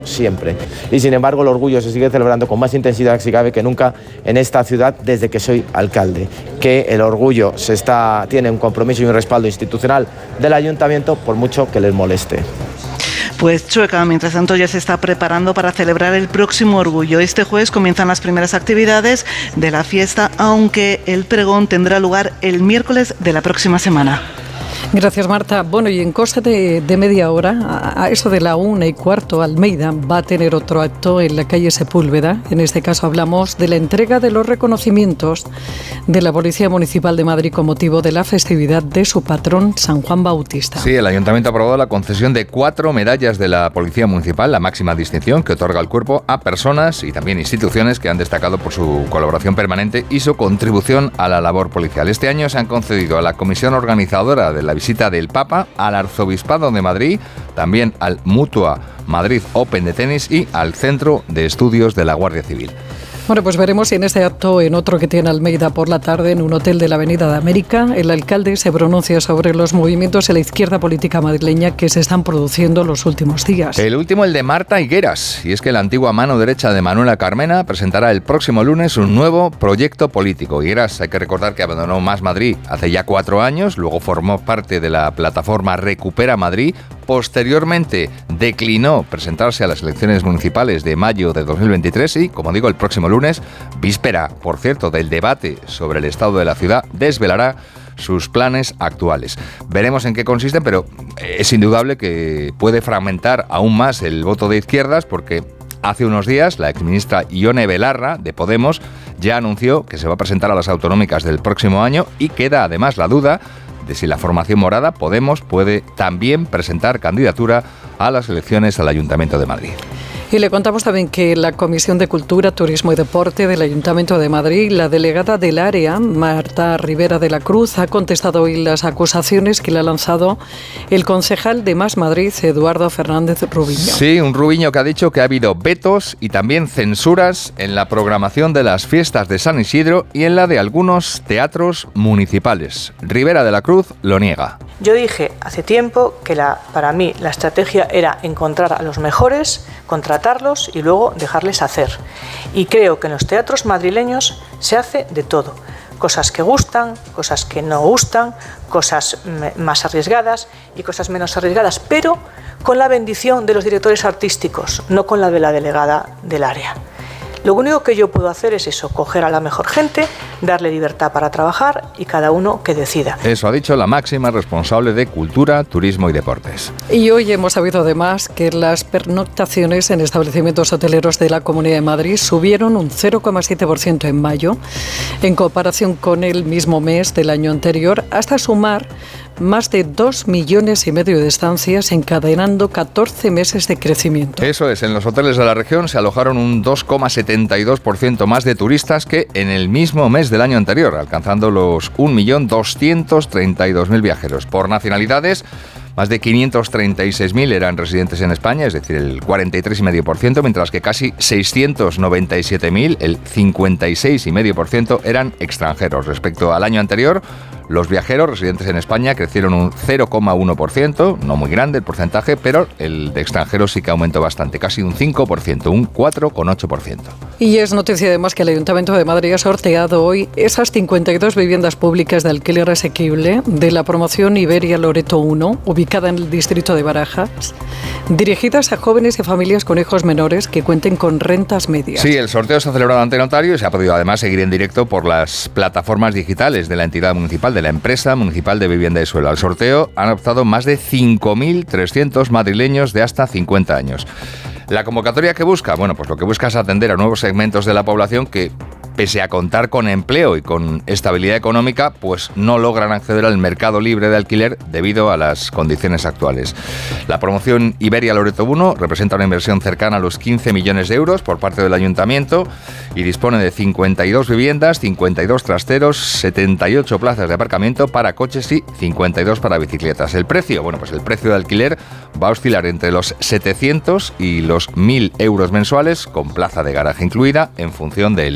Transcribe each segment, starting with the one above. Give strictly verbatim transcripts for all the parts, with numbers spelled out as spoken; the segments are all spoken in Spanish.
Siempre. Y sin embargo el orgullo se sigue celebrando con más intensidad, si cabe, que nunca en esta ciudad desde que soy alcalde. Que el orgullo se está, tiene un compromiso y un respaldo institucional del ayuntamiento, por mucho que les moleste. Pues Chueca, mientras tanto, ya se está preparando para celebrar el próximo orgullo. Este jueves comienzan las primeras actividades de la fiesta, aunque el pregón tendrá lugar el miércoles de la próxima semana. Gracias, Marta. Bueno, y en cosa de, de media hora, a, a eso de la una y cuarto, Almeida va a tener otro acto en la calle Sepúlveda. En este caso hablamos de la entrega de los reconocimientos de la Policía Municipal de Madrid con motivo de la festividad de su patrón, San Juan Bautista. Sí, el Ayuntamiento ha aprobado la concesión de cuatro medallas de la Policía Municipal, la máxima distinción que otorga el cuerpo a personas y también instituciones que han destacado por su colaboración permanente y su contribución a la labor policial. Este año se han concedido a la comisión organizadora de la visita del Papa, al Arzobispado de Madrid, también al Mutua Madrid Open de tenis y al Centro de Estudios de la Guardia Civil. Bueno, pues veremos si en este acto, en otro que tiene Almeida por la tarde, en un hotel de la Avenida de América, el alcalde se pronuncia sobre los movimientos en la izquierda política madrileña que se están produciendo los últimos días. El último, el de Marta Higueras, y es que la antigua mano derecha de Manuela Carmena presentará el próximo lunes un nuevo proyecto político. Higueras, hay que recordar que abandonó Más Madrid hace ya cuatro años, luego formó parte de la plataforma Recupera Madrid, posteriormente declinó presentarse a las elecciones municipales de mayo de dos mil veintitrés y, como digo, el próximo lunes, víspera, por cierto, del debate sobre el estado de la ciudad, desvelará sus planes actuales. Veremos en qué consisten, pero es indudable que puede fragmentar aún más el voto de izquierdas porque hace unos días la exministra Ione Belarra, de Podemos, ya anunció que se va a presentar a las autonómicas del próximo año y queda además la duda de si la formación morada, Podemos, puede también presentar candidatura a las elecciones al Ayuntamiento de Madrid. Y le contamos también que la Comisión de Cultura, Turismo y Deporte del Ayuntamiento de Madrid, la delegada del área, Marta Rivera de la Cruz, ha contestado hoy las acusaciones que le ha lanzado el concejal de Más Madrid, Eduardo Fernández Rubiño. Sí, un Rubiño que ha dicho que ha habido vetos y también censuras en la programación de las fiestas de San Isidro y en la de algunos teatros municipales. Rivera de la Cruz lo niega. Yo dije hace tiempo que la, para mí la estrategia era encontrar a los mejores, contratarlos y luego dejarles hacer. Y creo que en los teatros madrileños se hace de todo. Cosas que gustan, cosas que no gustan, cosas más arriesgadas y cosas menos arriesgadas, pero con la bendición de los directores artísticos, no con la de la delegada del área. Lo único que yo puedo hacer es eso, coger a la mejor gente, darle libertad para trabajar y cada uno que decida. Eso ha dicho la máxima responsable de Cultura, Turismo y Deportes. Y hoy hemos sabido además que las pernoctaciones en establecimientos hoteleros de la Comunidad de Madrid subieron un cero coma siete por ciento en mayo, en comparación con el mismo mes del año anterior, hasta sumar más de dos millones y medio de estancias, encadenando catorce meses de crecimiento. Eso es, en los hoteles de la región se alojaron un dos coma setenta y dos por ciento más de turistas que en el mismo mes del año anterior, alcanzando los un millón doscientos treinta y dos mil viajeros. Por nacionalidades, más de quinientos treinta y seis mil eran residentes en España, es decir, el cuarenta y tres coma cinco por ciento, mientras que casi seiscientos noventa y siete mil, el cincuenta y seis coma cinco por ciento, eran extranjeros. Respecto al año anterior, los viajeros residentes en España crecieron un cero coma uno por ciento, no muy grande el porcentaje, pero el de extranjeros sí que aumentó bastante, casi un cinco por ciento, un cuatro coma ocho por ciento. Y es noticia además que el Ayuntamiento de Madrid ha sorteado hoy esas cincuenta y dos viviendas públicas de alquiler asequible de la promoción Iberia Loreto uno, ubicada en el distrito de Barajas, dirigidas a jóvenes y familias con hijos menores que cuenten con rentas medias. Sí, el sorteo se ha celebrado ante notario y se ha podido además seguir en directo por las plataformas digitales de la entidad municipal, de la empresa municipal de vivienda y suelo. Al sorteo han optado más de cinco mil trescientos madrileños de hasta cincuenta años. ¿La convocatoria qué busca? Bueno, pues lo que busca es atender a nuevos segmentos de la población que, pese a contar con empleo y con estabilidad económica, pues no logran acceder al mercado libre de alquiler debido a las condiciones actuales. La promoción Iberia Loreto uno representa una inversión cercana a los quince millones de euros por parte del ayuntamiento y dispone de cincuenta y dos viviendas, cincuenta y dos trasteros, setenta y ocho plazas de aparcamiento para coches y cincuenta y dos para bicicletas. El precio, bueno, pues el precio de alquiler va a oscilar entre los setecientos y los mil euros mensuales, con plaza de garaje incluida, en función del tamaño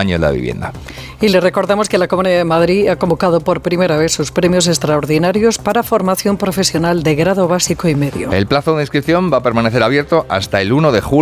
tamaño de la vivienda. Y le recordamos que la Comunidad de Madrid ha convocado por primera vez sus premios extraordinarios para formación profesional de grado básico y medio. El plazo de inscripción va a permanecer abierto hasta el uno de julio.